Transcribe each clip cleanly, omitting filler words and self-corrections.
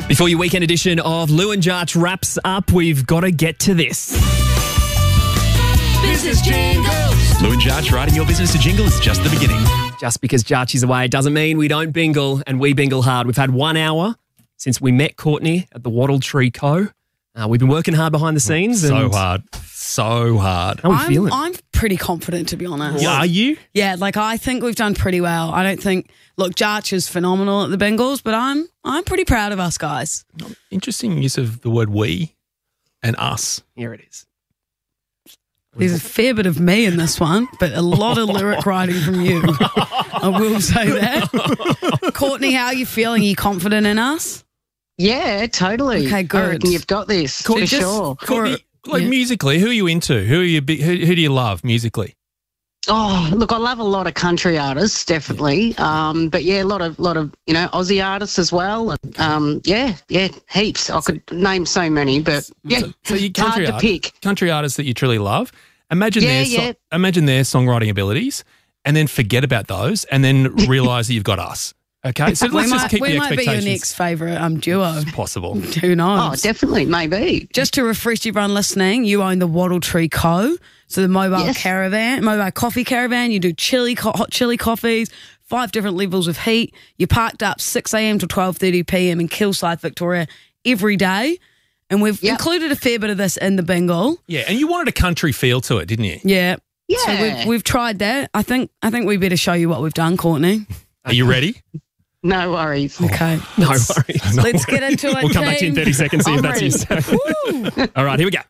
Before your weekend edition of Lou and Jarch wraps up, we've got to get to this. Business Jingles. Lou and Jarch writing your business to jingle is just the beginning. Just because Jarch is away doesn't mean we don't bingle, and we bingle hard. We've had 1 hour since we met Courtney at the Wattle Tree Co. We've been working hard behind the scenes. So hard. How are we feeling? I'm pretty confident, to be honest. Yeah, are you? Yeah, I think we've done pretty well. I don't think, Jarch is phenomenal at the Bengals, but I'm pretty proud of us guys. Interesting use of the word we and us. Here it is. There's a fair bit of me in this one, but a lot of lyric writing from you. I will say that. Courtney, how are you feeling? Are you confident in us? Yeah, totally. Okay, good. I reckon you've got this, for sure. Courtney, musically, who are you into? Who do you love musically? Oh, look, I love a lot of country artists, definitely. But yeah, a lot of Aussie artists as well. And yeah, heaps. I could name so many, but yeah, so you hard to pick. Country artists that you truly love. Imagine their songwriting abilities, and then forget about those, and then realise that you've got us. Okay, so let's just keep the expectations. We might be your next favourite duo. It's possible. Who knows? Oh, definitely, maybe. Just to refresh everyone listening, you own the Wattle Tree Co. So the mobile coffee caravan. You do hot chili coffees, 5 different levels of heat. You're parked up 6 a.m. to 12:30 p.m. in Kilsyth, Victoria, every day. And we've included a fair bit of this in the bingo. Yeah, and you wanted a country feel to it, didn't you? Yeah. Yeah. So we've tried that. I think we better show you what we've done, Courtney. Are you ready? No worries. Okay. No worries. Let's get into it. We'll come back to you in 30 seconds, see if that's you. All right, here we go.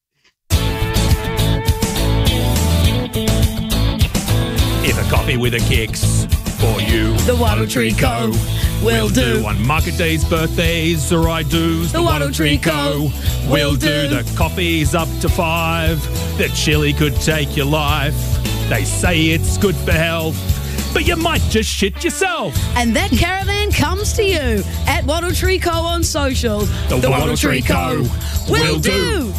If a coffee with a kicks for you, the Wattle Tree Co. will do. On market days, birthdays, or I do's, the Wattle Tree Co. will do. The coffee's up to 5. The chili could take your life. They say it's good for health, but you might just shit yourself. And that caravan comes to you at Wattle Tree Co. on socials. The Wattle Tree Co. will do.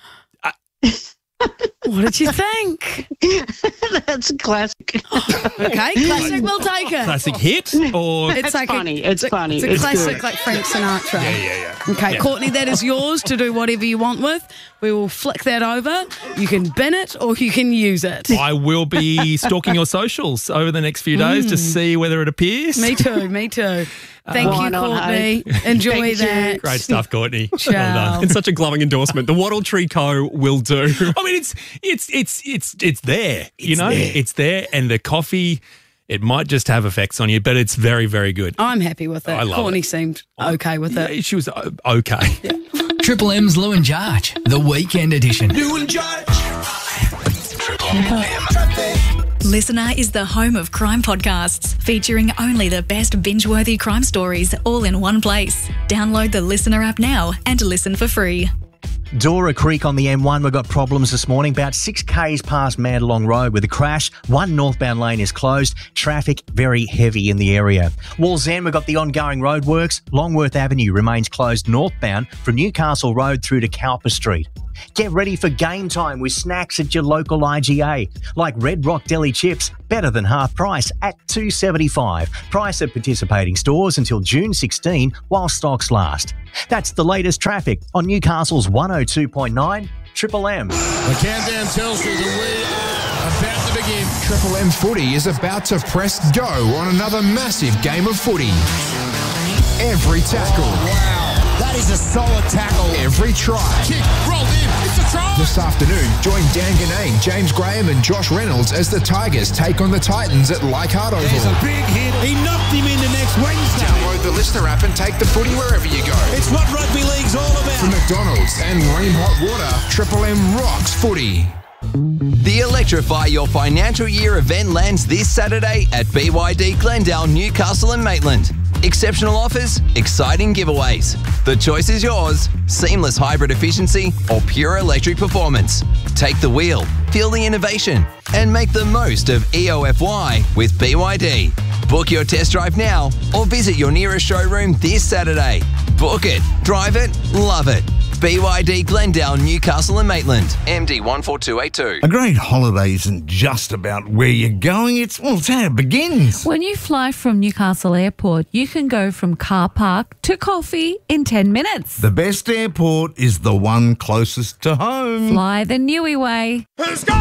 What did you think? That's a classic. Okay, classic, we'll take it. Classic hit? Or It's funny. It's funny. It's a classic good. like Frank Sinatra. Yeah. Okay, Yeah. Courtney, that is yours to do whatever you want with. We will flick that over. You can bin it or you can use it. I will be stalking your socials over the next few days to see whether it appears. Me too. Thank Why you, not, Courtney. hey? Enjoy Thank that. you. Great stuff, Courtney. Ciao. Well done. It's such a glowing endorsement. The Wattle Tree Co. will do. I mean, it's there. It's there, and the coffee, it might just have effects on you, but it's very, very good. I'm happy with it. I love Courtney it. seemed okay with it. Yeah, she was okay. Triple M's Lou and Jarch, the weekend edition. Lou and Jarch. Triple M. Listener is the home of crime podcasts, featuring only the best binge-worthy crime stories all in one place. Download the Listener app now and listen for free. Dora Creek on the M1, we've got problems this morning. About 6 k's past Mandalong Road with a crash. One northbound lane is closed. Traffic very heavy in the area. Walls End, we've got the ongoing roadworks. Longworth Avenue remains closed northbound from Newcastle Road through to Cowper Street. Get ready for game time with snacks at your local IGA, like Red Rock Deli chips, better than half price at $2.75. Price at participating stores until June 16 while stocks last. That's the latest traffic on Newcastle's 102.9 Triple M. The countdown tells you that we are about to begin. Triple M Footy is about to press go on another massive game of footy. Every tackle. Wow. That is a solid tackle. Every try. Kick, rolled in. It's a try. This afternoon, join Dan Ganane, James Graham and Josh Reynolds as the Tigers take on the Titans at Leichhardt Oval. There's a big hit. He knocked him into next Wednesday. Download the Listener app and take the footy wherever you go. It's what rugby league's all about. From McDonald's and Ream Hot Water, Triple M rocks footy. The Electrify Your Financial Year event lands this Saturday at BYD Glendale, Newcastle and Maitland. Exceptional offers, exciting giveaways. The choice is yours. Seamless hybrid efficiency or pure electric performance. Take the wheel, feel the innovation, and make the most of EOFY with BYD. Book your test drive now or visit your nearest showroom this Saturday. Book it, drive it, love it. BYD Glendale, Newcastle and Maitland. MD 14282. A great holiday isn't just about where you're going, it's how it begins. When you fly from Newcastle Airport, you can go from car park to coffee in 10 minutes. The best airport is the one closest to home. Fly the Newy way.